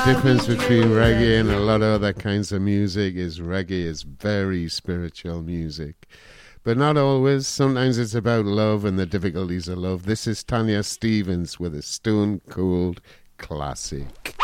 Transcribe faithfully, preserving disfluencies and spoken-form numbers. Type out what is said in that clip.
difference between reggae and a lot of other kinds of music is reggae is very spiritual music. But not always. Sometimes it's about love and the difficulties of love. This is Tanya Stevens with a stone-cold classic.